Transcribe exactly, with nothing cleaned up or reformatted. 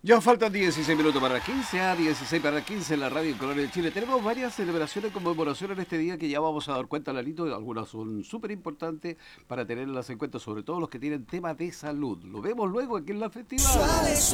Ya faltan dieciséis minutos para las quince, a dieciséis para las quince en la radio en Colores de Chile. Tenemos varias celebraciones, conmemoraciones en este día que ya vamos a dar cuenta, Lalito. Algunas son súper importantes para tenerlas en cuenta, sobre todo los que tienen tema de salud. Lo vemos luego aquí en la festival.